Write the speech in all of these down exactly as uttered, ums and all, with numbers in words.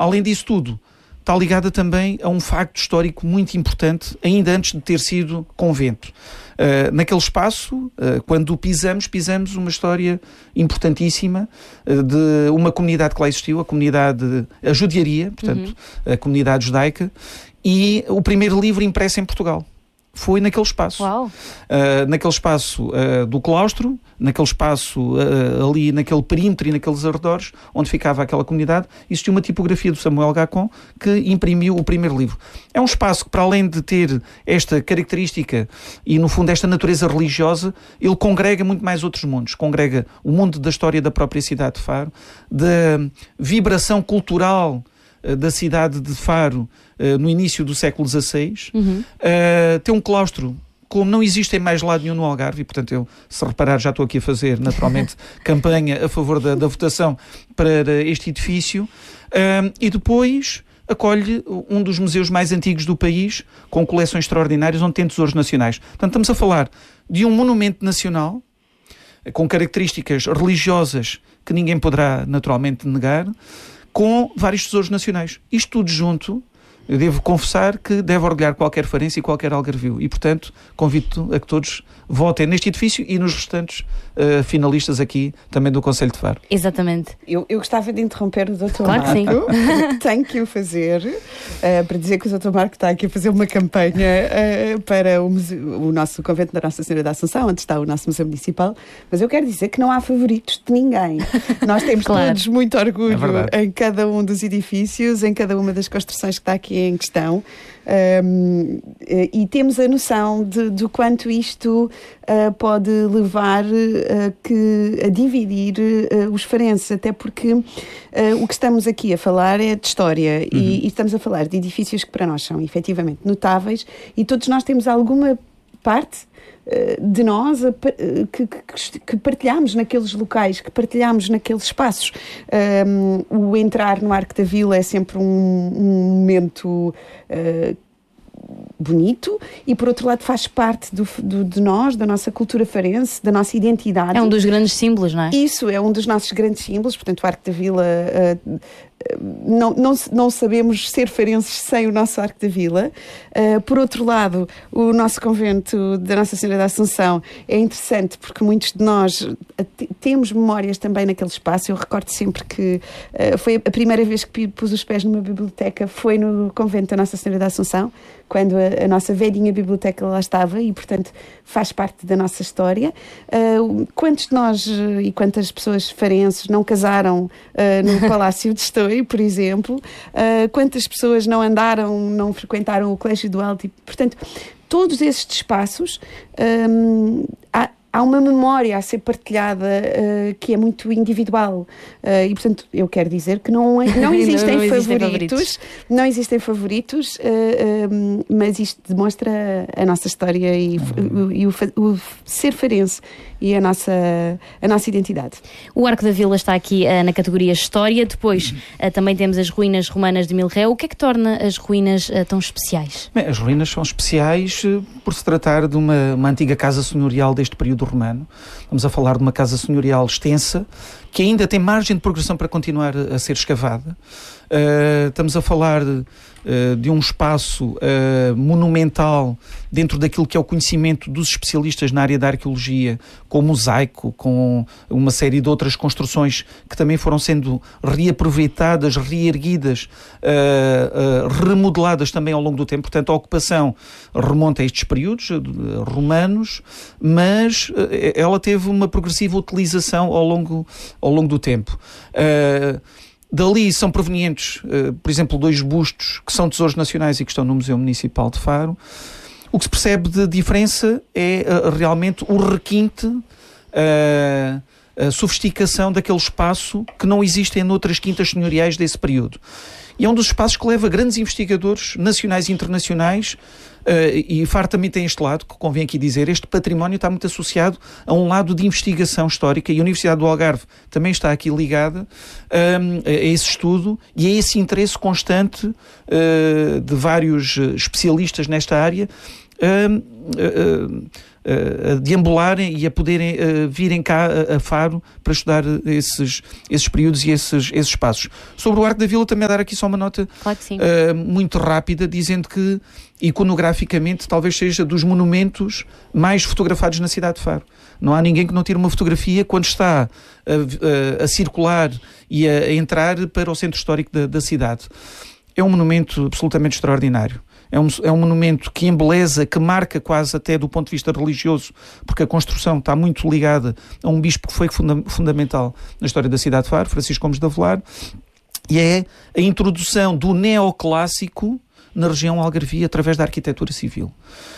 Além disso tudo, está ligada também a um facto histórico muito importante, ainda antes de ter sido convento. Uh, naquele espaço, uh, quando pisamos, pisamos uma história importantíssima uh, de uma comunidade que lá existiu, a comunidade, a judiaria, portanto, uhum. a comunidade judaica, e o primeiro livro impresso em Portugal. Foi naquele espaço. Uau. Uh, naquele espaço uh, do claustro, naquele espaço uh, ali, naquele perímetro e naqueles arredores, onde ficava aquela comunidade, existiu uma tipografia do Samuel Gacon que imprimiu o primeiro livro. É um espaço que, para além de ter esta característica e, no fundo, esta natureza religiosa, ele congrega muito mais outros mundos. Congrega o mundo da história da própria cidade de Faro, da vibração cultural da cidade de Faro uh, no início do século dezasseis. Uhum. Uh, tem um claustro como não existe em mais lado nenhum no Algarve, e portanto eu, se reparar, já estou aqui a fazer naturalmente campanha a favor da, da votação para este edifício. Uh, e depois acolhe um dos museus mais antigos do país, com coleções extraordinárias, onde tem tesouros nacionais. Portanto, estamos a falar de um monumento nacional com características religiosas que ninguém poderá naturalmente negar, com vários tesouros nacionais. Isto tudo junto, eu devo confessar que deve orgulhar qualquer farense e qualquer algarvio. E, portanto, convido a que todos votem neste edifício e nos restantes uh, finalistas aqui, também do Concelho de Faro. Exatamente. Eu, eu gostava de interromper o doutor Claro que Marco. Sim. Tenho que o fazer, uh, para dizer que o doutor Marco está aqui a fazer uma campanha uh, para o, museu, o nosso convento da Nossa Senhora da Assunção, onde está o nosso Museu Municipal, mas eu quero dizer que não há favoritos de ninguém. Nós temos claro. todos muito orgulho é em cada um dos edifícios, em cada uma das construções que está aqui em questão. Um, e temos a noção de, do quanto isto uh, pode levar uh, que, a dividir uh, os farenses, até porque uh, o que estamos aqui a falar é de história. Uhum. e, e estamos a falar de edifícios que para nós são efetivamente notáveis, e todos nós temos alguma parte de nós que, que, que partilhamos naqueles locais, que partilhamos naqueles espaços. Um, o entrar no Arco da Vila é sempre um, um momento uh, bonito, e por outro lado faz parte do, do, de nós, da nossa cultura farense, da nossa identidade. É um dos grandes símbolos, não é? Isso, é um dos nossos grandes símbolos. Portanto, o Arco da Vila, uh, não, não, não sabemos ser farenses sem o nosso Arco da Vila. Uh, por outro lado, o nosso convento da Nossa Senhora da Assunção é interessante porque muitos de nós temos memórias também naquele espaço. Eu recordo sempre que uh, foi a primeira vez que pus os pés numa biblioteca, foi no convento da Nossa Senhora da Assunção, quando a, a nossa velhinha biblioteca lá estava, e portanto faz parte da nossa história. Uh, quantos de nós uh, e quantas pessoas farenses não casaram uh, no Palácio de Estoril, por exemplo? Uh, quantas pessoas não andaram, não frequentaram o Colégio do Alto? E, portanto, todos esses espaços, um, há, há uma memória a ser partilhada uh, que é muito individual. Uh, e, portanto, eu quero dizer que não, é, não existem não, não favoritos, existem favoritos, não existem favoritos, uh, um, mas isto demonstra a nossa história e, uhum. e o, o, o ser farense e a nossa, a nossa identidade. O Arco da Vila está aqui uh, na categoria História. Depois uh, também temos as ruínas romanas de Milreu. O que é que torna as ruínas uh, tão especiais? Bem, as ruínas são especiais uh, por se tratar de uma, uma antiga casa senhorial deste período romano. Estamos a falar de uma casa senhorial extensa, que ainda tem margem de progressão para continuar a ser escavada. Uh, estamos a falar de, uh, de um espaço uh, monumental dentro daquilo que é o conhecimento dos especialistas na área da arqueologia, com o mosaico, com uma série de outras construções que também foram sendo reaproveitadas, reerguidas, uh, uh, remodeladas também ao longo do tempo. Portanto, a ocupação remonta a estes períodos uh, romanos, mas uh, ela teve uma progressiva utilização ao longo, ao longo do tempo. Uh, Dali são provenientes, uh, por exemplo, dois bustos que são tesouros nacionais e que estão no Museu Municipal de Faro. O que se percebe de diferença é uh, realmente o requinte, uh, a sofisticação daquele espaço que não existem noutras quintas senhoriais desse período. E é um dos espaços que leva grandes investigadores nacionais e internacionais, uh, e Faro também tem este lado, que convém aqui dizer, este património está muito associado a um lado de investigação histórica, e a Universidade do Algarve também está aqui ligada um, a esse estudo e a esse interesse constante uh, de vários especialistas nesta área, uh, uh, a deambularem e a poderem uh, virem cá a, a Faro para estudar esses, esses períodos e esses, esses espaços. Sobre o Arco da Vila, também a dar aqui só uma nota claro que sim. uh, muito rápida, dizendo que iconograficamente talvez seja dos monumentos mais fotografados na cidade de Faro. Não há ninguém que não tire uma fotografia quando está a, a, a circular e a, a entrar para o centro histórico da, da cidade. É um monumento absolutamente extraordinário. É um, é um monumento que embeleza, que marca quase até do ponto de vista religioso, porque a construção está muito ligada a um bispo que foi funda- fundamental na história da cidade de Faro, Francisco Gomes de Avelar, e é a introdução do neoclássico na região algarvia através da arquitetura civil.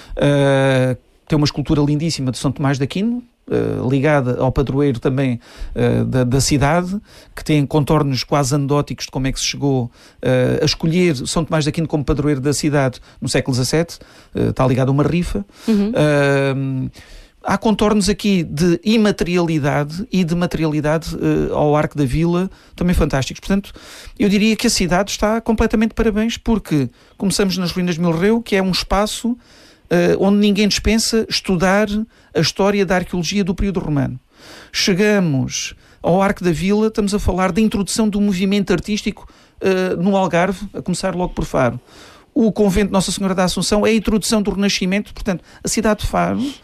Uh, tem uma escultura lindíssima de São Tomás de Aquino, Uh, ligada ao padroeiro também uh, da, da cidade, que tem contornos quase anedóticos de como é que se chegou uh, a escolher São Tomás de Aquino como padroeiro da cidade no século dezassete, uh, está ligado a uma rifa. Uhum. Uh, há contornos aqui de imaterialidade e de materialidade uh, ao Arco da Vila, também fantásticos. Portanto, eu diria que a cidade está completamente de parabéns, porque começamos nas ruínas de Milreu, que é um espaço Uh, onde ninguém dispensa estudar a história da arqueologia do período romano. Chegamos ao Arco da Vila, estamos a falar da introdução do movimento artístico uh, no Algarve, a começar logo por Faro. O convento de Nossa Senhora da Assunção é a introdução do Renascimento, portanto, a cidade de Faro, uh,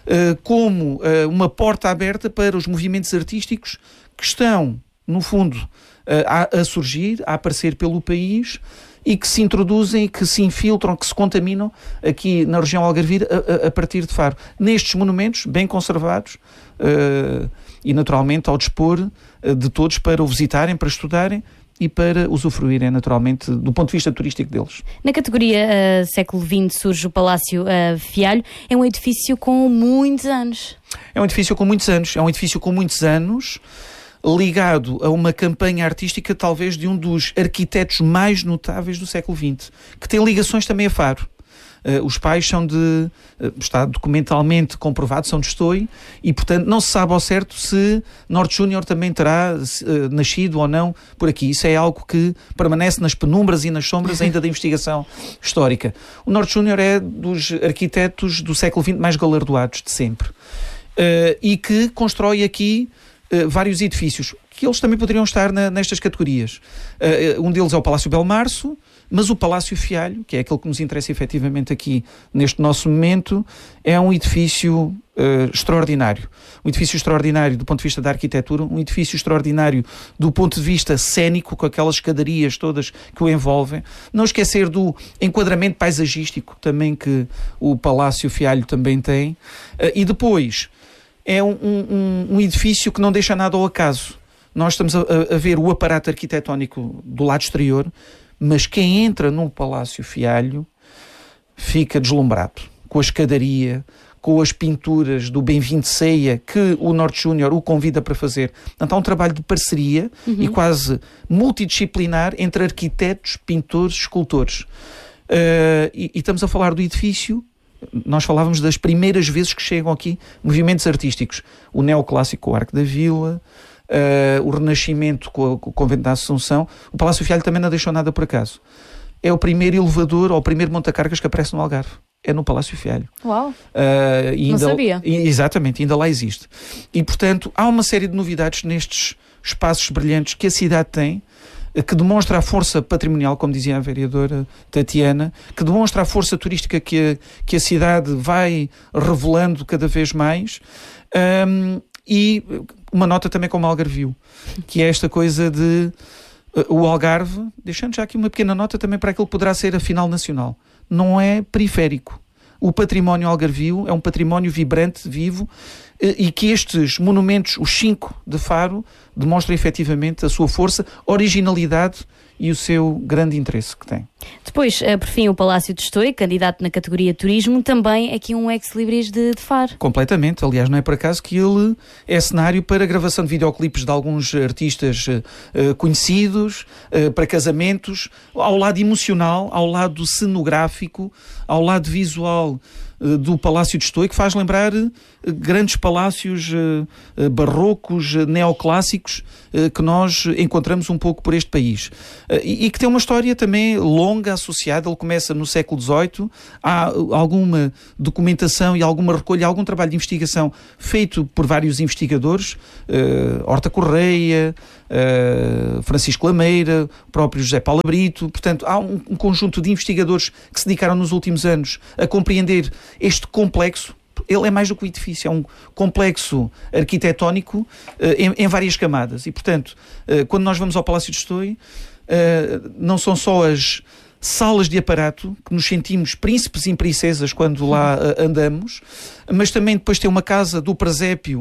como uh, uma porta aberta para os movimentos artísticos que estão, no fundo, uh, a, a surgir, a aparecer pelo país, e que se introduzem, que se infiltram, que se contaminam aqui na região algarvia a, a, a partir de Faro. Nestes monumentos, bem conservados uh, e naturalmente ao dispor uh, de todos para o visitarem, para estudarem e para usufruírem naturalmente do ponto de vista turístico deles. Na categoria uh, século vinte surge o Palácio uh, Fialho. É um edifício com muitos anos. É um edifício com muitos anos. É um edifício com muitos anos, ligado a uma campanha artística talvez de um dos arquitetos mais notáveis do século vinte, que tem ligações também a Faro. Uh, os pais são de, uh, está documentalmente comprovado, são de Estoi, e portanto não se sabe ao certo se Norte Júnior também terá uh, nascido ou não por aqui. Isso é algo que permanece nas penumbras e nas sombras ainda da investigação histórica. O Norte Júnior é dos arquitetos do século vinte mais galardoados de sempre, uh, e que constrói aqui Uh, vários edifícios, que eles também poderiam estar na, nestas categorias. Uh, um deles é o Palácio Belmarço, mas o Palácio Fialho, que é aquele que nos interessa efetivamente aqui neste nosso momento, é um edifício uh, extraordinário. Um edifício extraordinário do ponto de vista da arquitetura, um edifício extraordinário do ponto de vista cênico, com aquelas escadarias todas que o envolvem. Não esquecer do enquadramento paisagístico também que o Palácio Fialho também tem. Uh, e depois é um, um, um edifício que não deixa nada ao acaso. Nós estamos a, a ver o aparato arquitetónico do lado exterior, mas quem entra no Palácio Fialho fica deslumbrado com a escadaria, com as pinturas do Bem-vindo Ceia que o Norte Júnior o convida para fazer. Portanto, há um trabalho de parceria uhum. e quase multidisciplinar entre arquitetos, pintores, escultores. Uh, e, e estamos a falar do edifício. Nós falávamos das primeiras vezes que chegam aqui movimentos artísticos. O neoclássico, o Arco da Vila, uh, o Renascimento com, a, com o Convento da Assunção. O Palácio Fialho também não deixou nada por acaso. É o primeiro elevador ou o primeiro montacargas que aparece no Algarve. É no Palácio Fialho. Uau! Uh, e não ainda, sabia. E, exatamente, ainda lá existe. E, portanto, há uma série de novidades nestes espaços brilhantes que a cidade tem, que demonstra a força patrimonial, como dizia a vereadora Tatiana, que demonstra a força turística que a, que a cidade vai revelando cada vez mais. Um, e uma nota também como Algarvio, que é esta coisa de uh, o Algarve, deixando já aqui uma pequena nota também para aquilo que poderá ser a final nacional, não é periférico. O património algarvio é um património vibrante, vivo, e que estes monumentos, os cinco de Faro, demonstram efetivamente a sua força, originalidade e o seu grande interesse que tem. Depois, por fim, o Palácio de Estoi, candidato na categoria Turismo, também aqui um ex-libris de, de Faro. Completamente, aliás, não é por acaso que ele é cenário para a gravação de videoclipes de alguns artistas uh, conhecidos, uh, para casamentos, ao lado emocional, ao lado cenográfico, ao lado visual do Palácio de Estou, que faz lembrar grandes palácios barrocos, neoclássicos, que nós encontramos um pouco por este país. E que tem uma história também longa associada. Ele começa no século dezoito, há alguma documentação e alguma recolha, algum trabalho de investigação feito por vários investigadores, Horta Correia, Francisco Lameira, o próprio José Paulo Brito. Portanto, há um, um conjunto de investigadores que se dedicaram nos últimos anos a compreender este complexo. Ele é mais do que um edifício, é um complexo arquitetónico uh, em, em várias camadas. E, portanto, uh, quando nós vamos ao Palácio de Estou, uh, não são só as salas de aparato, que nos sentimos príncipes e princesas quando lá uh, andamos, mas também depois tem uma casa do presépio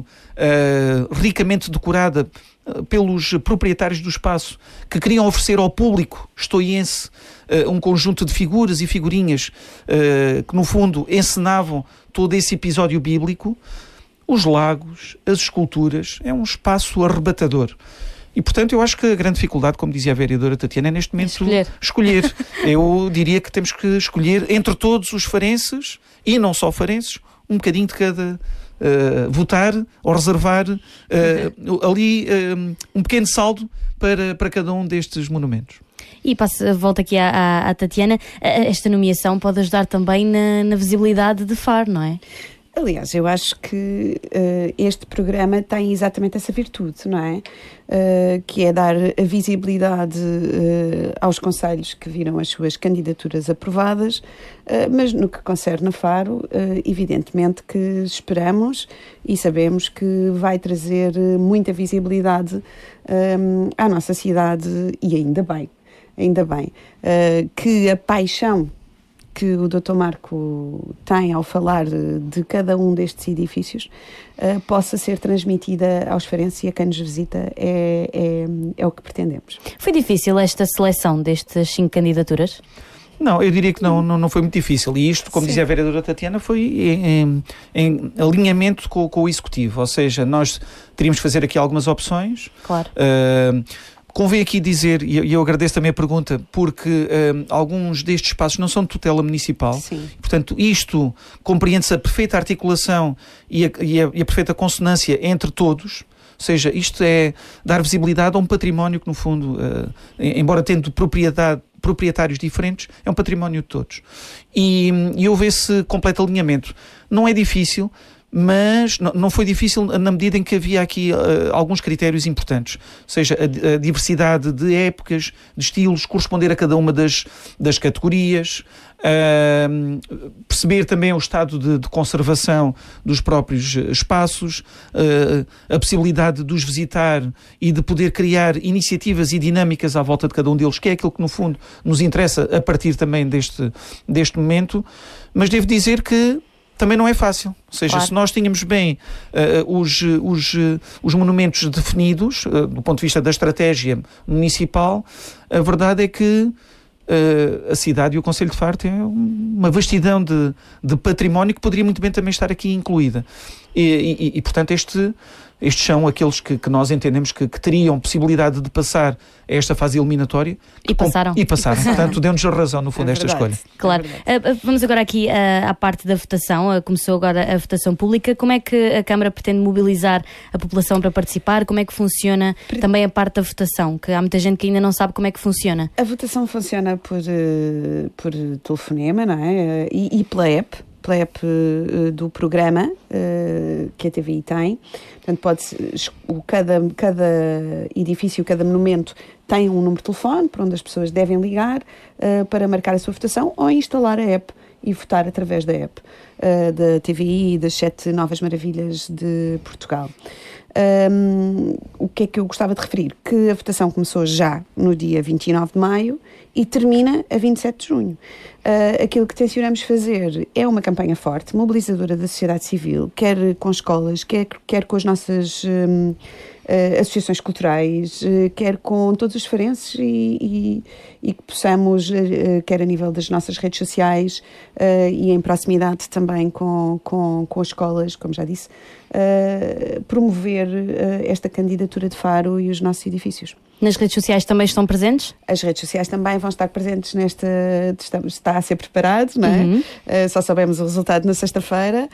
uh, ricamente decorada uh, pelos proprietários do espaço, que queriam oferecer ao público estoiense uh, um conjunto de figuras e figurinhas uh, que no fundo encenavam todo esse episódio bíblico. Os lagos, as esculturas, é um espaço arrebatador. E, portanto, eu acho que a grande dificuldade, como dizia a vereadora Tatiana, é neste momento escolher. escolher. Eu diria que temos que escolher entre todos os farenses, e não só farenses, um bocadinho de cada, uh, votar ou reservar uh, uhum. ali uh, um pequeno saldo para, para cada um destes monumentos. E passo, volto aqui à, à, à Tatiana. Esta nomeação pode ajudar também na, na visibilidade de Faro, não é? Aliás, eu acho que uh, este programa tem exatamente essa virtude, não é? Uh, que é dar a visibilidade uh, aos concelhos que viram as suas candidaturas aprovadas, uh, mas no que concerne a Faro, uh, evidentemente que esperamos e sabemos que vai trazer muita visibilidade um, à nossa cidade, e ainda bem, ainda bem, uh, que a paixão que o doutor Marco tem ao falar de cada um destes edifícios uh, possa ser transmitida aos farenses e a quem nos visita, é, é, é o que pretendemos. Foi difícil esta seleção destas cinco candidaturas? Não, eu diria que não, não, não foi muito difícil. E isto, como Sim. dizia a vereadora Tatiana, foi em, em alinhamento com, com o Executivo. Ou seja, nós teríamos que fazer aqui algumas opções. Claro. Uh, Convém aqui dizer, e eu agradeço também a pergunta, porque um, alguns destes espaços não são de tutela municipal. Sim. Portanto, isto compreende-se a perfeita articulação e a, e, a, e a perfeita consonância entre todos. Ou seja, isto é dar visibilidade a um património que, no fundo, uh, embora tendo propriedade, proprietários diferentes, é um património de todos. E, e houve esse completo alinhamento. Não é difícil, mas não foi difícil na medida em que havia aqui uh, alguns critérios importantes, ou seja, a, a diversidade de épocas, de estilos, corresponder a cada uma das, das categorias, uh, perceber também o estado de, de conservação dos próprios espaços, uh, a possibilidade de os visitar e de poder criar iniciativas e dinâmicas à volta de cada um deles, que é aquilo que no fundo nos interessa a partir também deste, deste momento. Mas devo dizer que também não é fácil. Ou seja, claro. Se nós tínhamos bem uh, os, os, uh, os monumentos definidos, uh, do ponto de vista da estratégia municipal, a verdade é que uh, a cidade e o Concelho de Faro têm uma vastidão de, de património que poderia muito bem também estar aqui incluída. E, e, e portanto, este, estes são aqueles que, que nós entendemos que, que teriam possibilidade de passar a esta fase eliminatória. E passaram. E passaram. Portanto, deu-nos a razão, no fundo, é esta escolha. Claro. É Vamos agora aqui à, à parte da votação. Começou agora a votação pública. Como é que a Câmara pretende mobilizar a população para participar? Como é que funciona também a parte da votação? Que há muita gente que ainda não sabe como é que funciona. A votação funciona por, por telefonema, não é? E, e pela app. Pela app uh, do programa uh, que a T V I tem. Portanto, pode cada, cada edifício, cada monumento tem um número de telefone para onde as pessoas devem ligar uh, para marcar a sua votação ou instalar a app e votar através da app uh, da T V I e das sete novas maravilhas de Portugal. Um, o que é que eu gostava de referir? Que a votação começou já no dia vinte e nove de maio e termina a vinte e sete de junho. Uh, aquilo que tencionamos fazer é uma campanha forte, mobilizadora da sociedade civil, quer com escolas, quer, quer com as nossas um, uh, associações culturais, uh, quer com todos os farenses e, e, e que possamos, uh, quer a nível das nossas redes sociais uh, e em proximidade também com, com, com as escolas, como já disse, uh, promover promover uh, esta candidatura de Faro e os nossos edifícios. Nas redes sociais também estão presentes? As redes sociais também vão estar presentes nesta... Estamos, está a ser preparado, não é? Uhum. Uh, só sabemos o resultado na sexta-feira.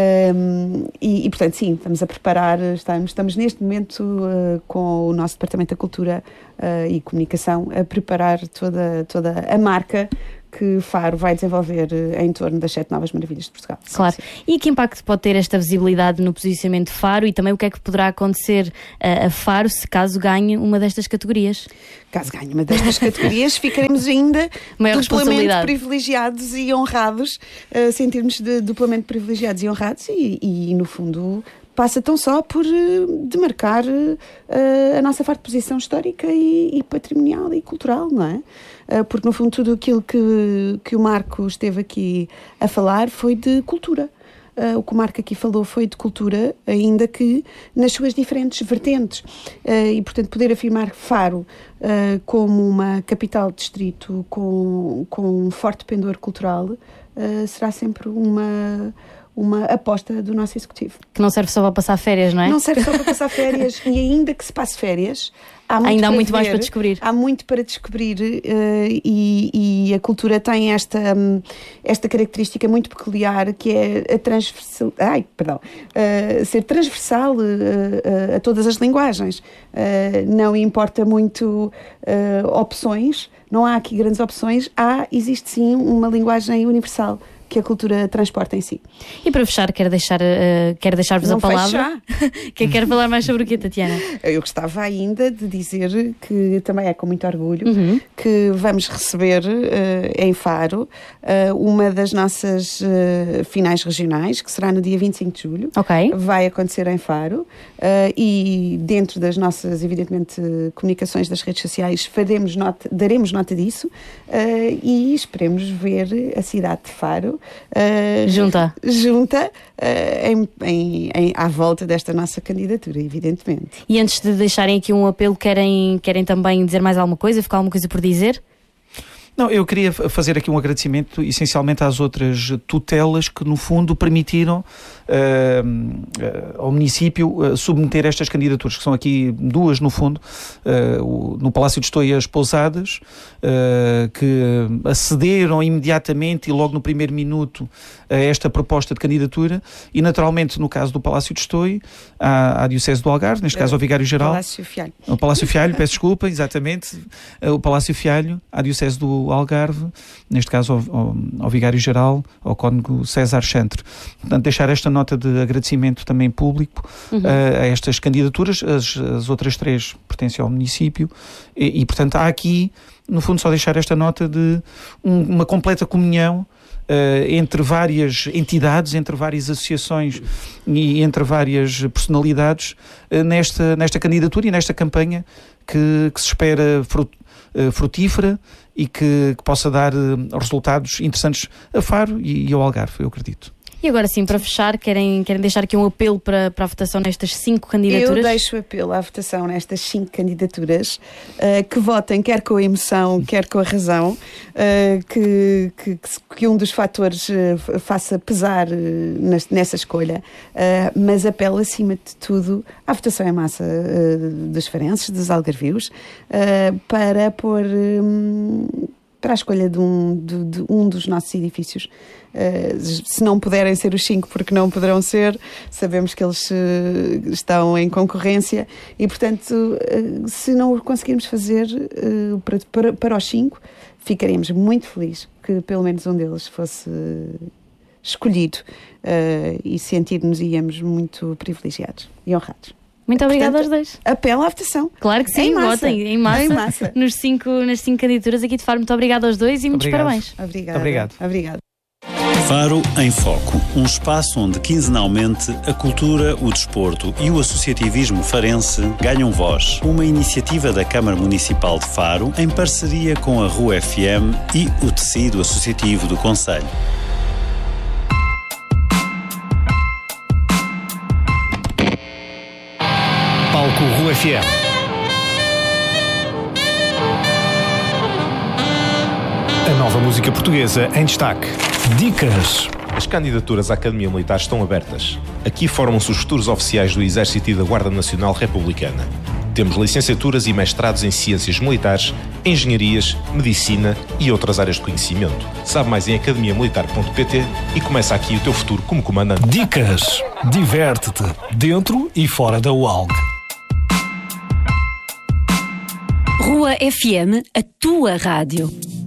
Um, e, e, portanto, sim, estamos a preparar, estamos, estamos neste momento uh, com o nosso Departamento da Cultura uh, e Comunicação a preparar toda, toda a marca que Faro vai desenvolver em torno das sete novas maravilhas de Portugal. Claro. Sim, sim. E que impacto pode ter esta visibilidade no posicionamento de Faro e também o que é que poderá acontecer a, a Faro se caso ganhe uma destas categorias? Caso ganhe uma destas categorias, ficaremos ainda maior duplamente privilegiados e honrados, uh, sentirmos de duplamente privilegiados e honrados e, e no fundo, passa tão só por uh, demarcar uh, a nossa forte posição histórica e, e patrimonial e cultural, não é? Uh, porque, no fundo, tudo aquilo que, que o Marco esteve aqui a falar foi de cultura. Uh, o que o Marco aqui falou foi de cultura, ainda que nas suas diferentes vertentes. Uh, e, portanto, poder afirmar Faro uh, como uma capital de distrito com, com um forte pendor cultural uh, será sempre uma... uma aposta do nosso executivo. Que não serve só para passar férias, não é? Não serve só para passar férias e ainda que se passe férias, há muito ainda há muito ver, mais para descobrir. Há muito para descobrir uh, e, e a cultura tem esta, um, esta característica muito peculiar que é a transversal, ai, perdão, uh, ser transversal uh, uh, a todas as linguagens. Uh, não importa muito uh, opções, não há aqui grandes opções, há, existe sim uma linguagem universal que a cultura transporta em si. E para fechar, quero, deixar, uh, quero deixar-vos Não a palavra. Que quero falar mais sobre o quê, Tatiana? Eu gostava ainda de dizer que também é com muito orgulho uhum. que vamos receber uh, em Faro uh, uma das nossas uh, finais regionais, que será no dia vinte e cinco de julho. Ok. Vai acontecer em Faro uh, e dentro das nossas, evidentemente, comunicações das redes sociais faremos nota, daremos nota disso uh, e esperemos ver a cidade de Faro Uh, junta, junta uh, em, em, em, à volta desta nossa candidatura, evidentemente. E antes de deixarem aqui um apelo, querem, querem também dizer mais alguma coisa? Ficar alguma coisa por dizer? Não, eu queria fazer aqui um agradecimento essencialmente às outras tutelas que no fundo permitiram uh, uh, ao município uh, submeter estas candidaturas, que são aqui duas no fundo, uh, o, no Palácio de Estóia as Pousadas, uh, que acederam imediatamente e logo no primeiro minuto a esta proposta de candidatura e naturalmente no caso do Palácio de Estóia à, à Diocese do Algarve, neste caso ao Vigário-Geral. Palácio Fialho. O Palácio Fialho, peço desculpa, exatamente, o Palácio Fialho, à Diocese do Algarve, neste caso ao, ao, ao Vigário-Geral, ao Cônego César Chantre. Portanto, deixar esta nota de agradecimento também público uhum. uh, a estas candidaturas, as, as outras três pertencem ao município e, e, portanto, há aqui, no fundo, só deixar esta nota de um, uma completa comunhão Uh, entre várias entidades, entre várias associações e entre várias personalidades uh, nesta, nesta candidatura e nesta campanha que, que se espera frut, uh, frutífera e que, que possa dar uh, resultados interessantes a Faro e, e ao Algarve, eu acredito. E agora sim, para fechar, querem, querem deixar aqui um apelo para, para a votação nestas cinco candidaturas? Eu deixo o apelo à votação nestas cinco candidaturas, uh, que votem quer com a emoção, quer com a razão, uh, que, que, que um dos fatores uh, faça pesar uh, nessa escolha, uh, mas apelo acima de tudo à votação em massa uh, dos farenses, dos algarvios, uh, para pôr... Um, para a escolha de um, de, de um dos nossos edifícios. Uh, se não puderem ser os cinco, porque não poderão ser, sabemos que eles uh, estão em concorrência e, portanto, uh, se não o conseguirmos fazer uh, para, para, para os cinco, ficaremos muito felizes que pelo menos um deles fosse escolhido uh, e sentir-nos-íamos muito privilegiados e honrados. Muito obrigada Portanto, aos dois. Apelo à votação. Claro que sim, em massa. votem em massa, em massa. Nos cinco, nas cinco candidaturas aqui de Faro. Muito obrigada aos dois e muitos Obrigado. parabéns. Obrigada. Obrigado. Obrigado. Faro em Foco, um espaço onde quinzenalmente a cultura, o desporto e o associativismo farense ganham voz. Uma iniciativa da Câmara Municipal de Faro em parceria com a R U F M e o tecido associativo do concelho. Palco R U F M. A nova música portuguesa em destaque. Dicas. As candidaturas à Academia Militar estão abertas. Aqui formam-se os futuros oficiais do Exército e da Guarda Nacional Republicana. Temos licenciaturas e mestrados em Ciências Militares, Engenharias, Medicina e outras áreas de conhecimento. Sabe mais em academia militar ponto pt e começa aqui o teu futuro como comandante. Dicas. Diverte-te, dentro e fora da U A L G. Rua F M, a tua rádio.